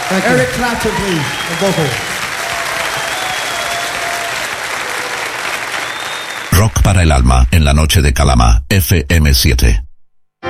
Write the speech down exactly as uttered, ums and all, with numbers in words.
Thank Eric you. Clapton, please, on vocal. Rock para el alma en la noche de Calama, F M siete.